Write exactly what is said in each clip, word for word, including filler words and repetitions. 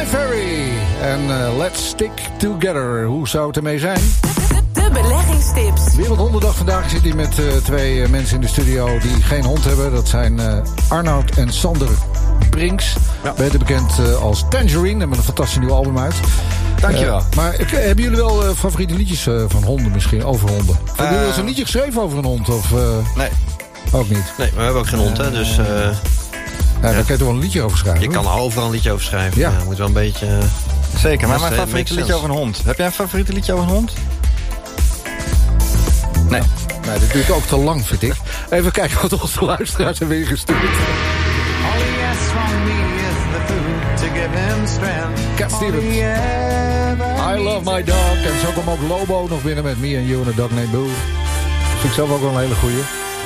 Ferry en uh, Let's Stick Together. Hoe zou het ermee zijn? De beleggingstips. Wereldhondendag vandaag zit hij met uh, twee uh, mensen in de studio die geen hond hebben. Dat zijn uh, Arnoud en Sander Brinks. Ja. Beter bekend uh, als Tangerine. Hebben een fantastisch nieuw album uit. Dankjewel. Uh, maar uh, hebben jullie wel uh, favoriete liedjes uh, van honden misschien? Over honden? Uh, hebben jullie wel eens een liedje geschreven over een hond? Of, uh, nee. Ook niet? Nee, maar we hebben ook geen hond, hè. Dus... Uh, ja, daar ja. kan je toch wel een liedje over schrijven? Je kan overal een liedje over schrijven. Ja. Ja, moet wel een beetje... Uh, Zeker, maar mijn favoriete liedje over een hond. Heb jij een favoriete liedje over een hond? Nee. Nee, dat duurt ook te lang, vind ik. Even kijken wat onze luisteraars hebben ingestuurd. Cat Stevens. I love my dog. En zo kwam ook Lobo nog binnen met Me and You and a Dog Named Boo. Vind ik zelf ook wel een hele goeie.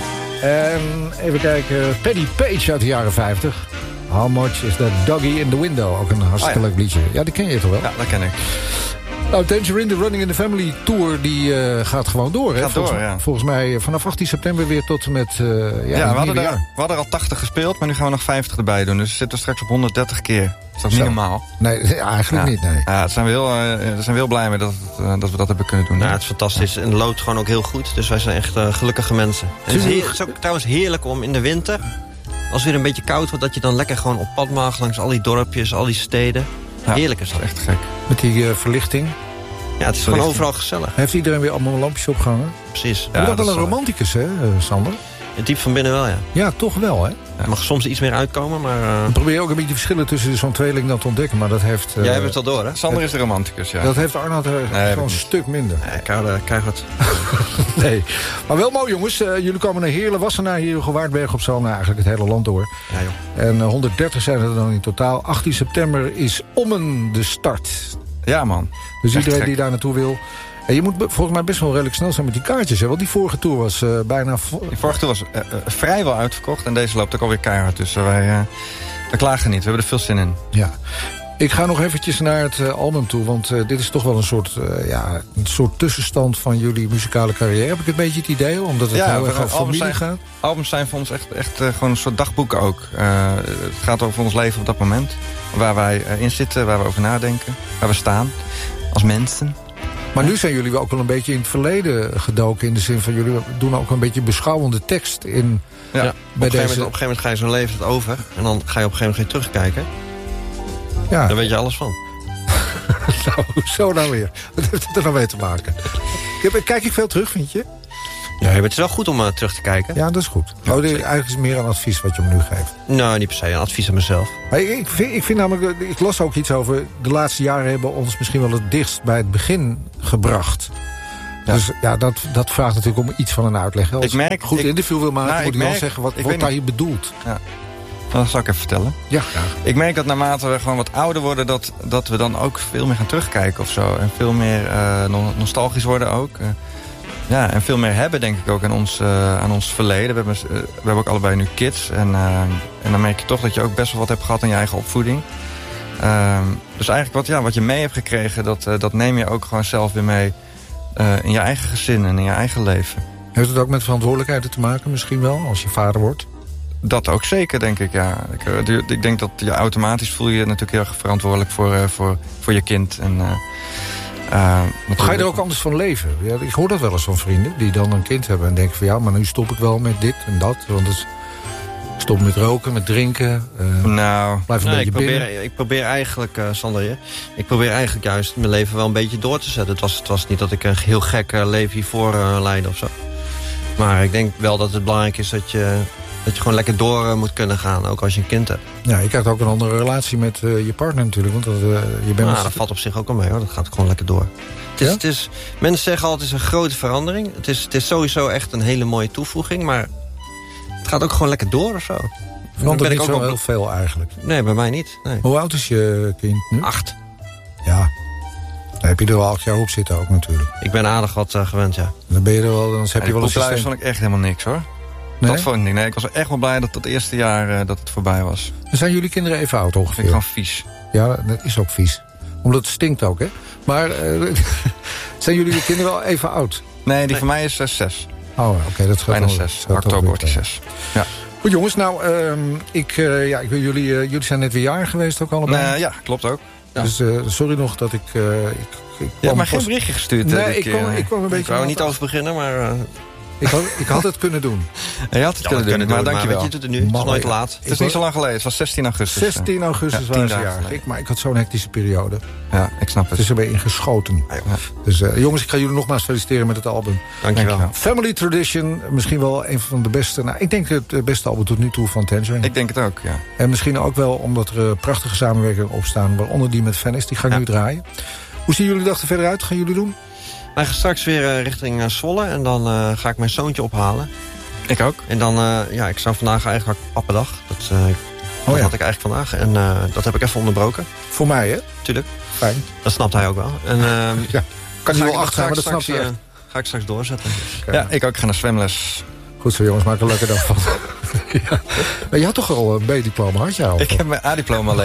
En even kijken. Paddy Page uit de jaren vijftig. How much is that doggy in the window? Ook een hartstikke oh ja. leuk liedje. Ja, die ken je toch wel? Ja, dat ken ik. Nou, Tangerine, de Running in the Family Tour, die uh, gaat gewoon door. Hè? Gaat volgens, door, ja. Volgens mij vanaf achttien september weer tot en met uh, ja, ja, we hadden, er, we hadden er al tachtig gespeeld, maar nu gaan we nog vijftig erbij doen. Dus we zitten straks op honderddertig keer. Dat is toch niet normaal? Nee, eigenlijk ja. niet, nee. Ja, daar zijn we heel, uh, zijn we heel blij mee dat, het, uh, dat we dat hebben kunnen doen. Ja, het is fantastisch. Ja. En het loopt gewoon ook heel goed. Dus wij zijn echt uh, gelukkige mensen. En het, is heer, het is ook trouwens heerlijk om in de winter, als het weer een beetje koud wordt, dat je dan lekker gewoon op pad mag langs al die dorpjes, al die steden. Ja, heerlijk is dat. Echt gek. Met die uh, verlichting. Ja, het is gewoon overal gezellig. Heeft iedereen weer allemaal lampjes opgehangen? Precies. Ja, dat is wel een romanticus, hè, Sander? Het diep van binnen wel, ja. Ja, toch wel, hè? Er mag soms iets meer uitkomen, maar... Uh... Dan probeer je ook een beetje verschillen tussen zo'n tweeling dan te ontdekken, maar dat heeft... Uh... Jij hebt het al door, hè? Sander is de romanticus, ja. Dat heeft Arnoud er nee, gewoon een stuk minder. Nee, ik krijg, uh, krijg wat. Nee. Maar wel mooi, jongens. Uh, jullie komen naar Heerlen, Wassenaar, Heerlen, Waardberg op Zoom, nou, eigenlijk het hele land door. Ja, joh. En uh, honderddertig zijn er dan in totaal. achttien september is Ommen de start. Ja, man. Dus echt iedereen gek. die daar naartoe wil... En je moet volgens mij best wel redelijk snel zijn met die kaartjes. Hè? Want die vorige tour was uh, bijna... Vo- die vorige tour was uh, uh, vrijwel uitverkocht. En deze loopt ook alweer keihard. Dus uh, wij, uh, wij klagen niet. We hebben er veel zin in. Ja. Ik ga nog eventjes naar het uh, album toe. Want uh, dit is toch wel een soort, uh, ja, een soort tussenstand van jullie muzikale carrière. Heb ik een beetje het idee? Omdat het ja, heel erg over familie zijn, gaat. Albums zijn voor ons echt, echt uh, gewoon een soort dagboeken ook. Uh, het gaat over ons leven op dat moment. Waar wij uh, in zitten, waar we over nadenken. Waar we staan. Als mensen. Maar nu zijn jullie ook wel een beetje in het verleden gedoken. In de zin van jullie doen ook een beetje beschouwende tekst in. Ja, ja. Bij op, deze... moment, op een gegeven moment ga je zo'n leven het over. En dan ga je op een gegeven moment terugkijken. Ja. Daar weet je alles van. Nou, zo nou weer. Wat heeft het er nou mee te maken? Kijk ik veel terug, vind je? Ja, het is wel goed om uh, terug te kijken. Ja, dat is goed. Ja, oh, eigenlijk is het meer een advies wat je me nu geeft. Nou, niet per se. Een advies aan mezelf. Maar ik, ik, vind, ik vind namelijk... Ik las ook iets over... De laatste jaren hebben ons misschien wel het dichtst bij het begin gebracht. Ja. Dus ja, dat, dat vraagt natuurlijk om iets van een uitleg. Als ik merk, ik goed ik, interview wil maken, nou, moet ik, ik merk, wel zeggen wat, ik wat daar hier bedoelt. Ja. Dat zal ik even vertellen. Ja, graag. Ik merk dat naarmate we gewoon wat ouder worden... dat, dat we dan ook veel meer gaan terugkijken of zo. En veel meer uh, nostalgisch worden ook. Uh, ja, en veel meer hebben, denk ik, ook aan ons, uh, aan ons verleden. We hebben, uh, we hebben ook allebei nu kids. En, uh, en dan merk je toch dat je ook best wel wat hebt gehad aan je eigen opvoeding. Uh, dus eigenlijk wat, ja, wat je mee hebt gekregen... dat, uh, dat neem je ook gewoon zelf weer mee uh, in je eigen gezin en in je eigen leven. Heeft het ook met verantwoordelijkheden te maken misschien wel, als je vader wordt? Dat ook zeker, denk ik, ja. Ik, uh, ik denk dat je automatisch voel je je natuurlijk heel erg verantwoordelijk voor, uh, voor, voor je kind. En, uh, uh, Ga je er ook anders van leven? Ja, ik hoor dat wel eens van vrienden die dan een kind hebben en denken van ja, maar nu stop ik wel met dit en dat. Want het stop met roken, met drinken. Uh, nou, blijf een nee, beetje ik probeer, binnen. Ik probeer eigenlijk, uh, Sander, je, ik probeer eigenlijk juist mijn leven wel een beetje door te zetten. Het was, het was niet dat ik een heel gek uh, leven hiervoor uh, leidde of zo. Maar ik denk wel dat het belangrijk is dat je, dat je gewoon lekker door uh, moet kunnen gaan, ook als je een kind hebt. Ja, je krijgt ook een andere relatie met uh, je partner natuurlijk. Want dat, uh, je bent nou, dat valt op zich ook al mee, hoor. Dat gaat gewoon lekker door. Het is, ja? het is, mensen zeggen altijd, het is een grote verandering. Het is, het is sowieso echt een hele mooie toevoeging, maar het gaat ook gewoon lekker door of zo. Verandert niet zo op... heel veel eigenlijk. Nee, bij mij niet. Nee. Hoe oud is je kind nu? Acht. Ja. Daar heb je er wel acht jaar op zitten ook natuurlijk. Ik ben aardig wat uh, gewend, ja. Dan ben je er wel, dan heb ja, je wel een systeem. vond ik echt helemaal niks, hoor. Nee? Dat vond ik niet. Nee, ik was echt wel blij dat het eerste jaar uh, dat het voorbij was. Dan zijn jullie kinderen even oud ongeveer? Dat vind ik gewoon vies. Ja, dat is ook vies. Omdat het stinkt ook, hè? Maar uh, zijn jullie kinderen wel even oud? Nee, die nee. van mij is uh, zes. Oh, oké, okay, dat gaat bijna zes. Oktober wordt die zes. Ja. Goed jongens, nou, uh, ik, uh, ja, ik wil jullie, uh, jullie zijn net weer jarig geweest ook allebei. Uh, ja, klopt ook. Ja. Dus uh, sorry nog dat ik... Uh, ik, ik je hebt mij geen berichtje gestuurd. Nee, ik kwam, ik kwam een beetje... Ik wou er niet over beginnen, maar... Uh... Ik had, ik had het kunnen doen. Ja, je had het ja, kunnen, kunnen doen, maar dankjewel. Maar je doet het nu, het is nooit te laat. Het is niet zo lang geleden, het was zestien augustus. zestien augustus ja, was het jaar. Ik, maar ik had zo'n hectische periode. Ja, ik snap het. Het is er weer ingeschoten. Ja. Dus uh, jongens, ik ga jullie nogmaals feliciteren met het album. Dankjewel. Dankjewel. Family Tradition, misschien wel een van de beste... Nou, ik denk het beste album tot nu toe van Tangerine. Ik denk het ook, ja. En misschien ook wel omdat er uh, prachtige samenwerkingen op staan, waaronder die met Venice. Die ga ik ja. nu draaien. Hoe zien jullie de dag er verder uit? Wat gaan jullie doen? Wij gaan straks weer uh, richting uh, Zwolle en dan uh, ga ik mijn zoontje ophalen. Ik ook. En dan, uh, ja, ik zou vandaag eigenlijk pappendag. Dat, uh, dat oh, ja. had ik eigenlijk vandaag. En uh, dat heb ik even onderbroken. Voor mij, hè? Tuurlijk. Fijn. Dat snapt hij ook wel. En, uh, ja, kan hij wel achter, maar dat snapt hij. Uh, ga ik straks doorzetten. Okay. Ja, ik ook. Ik ga naar zwemles. Goed zo, jongens. Maak er een leuke dag van. Ja. Maar je had toch al een B-diploma, had je al? Ik heb mijn A-diploma